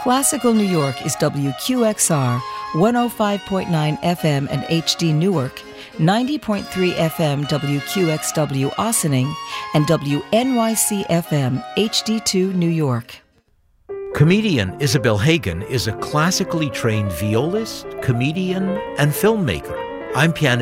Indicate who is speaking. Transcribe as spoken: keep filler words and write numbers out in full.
Speaker 1: Classical New York is W Q X R, one oh five point nine F M and H D Newark, ninety point three F M W Q X W Ossining, and W N Y C F M H D two New York.
Speaker 2: Comedian Isabel Hagen is a classically trained violist, comedian, and filmmaker. I'm pianist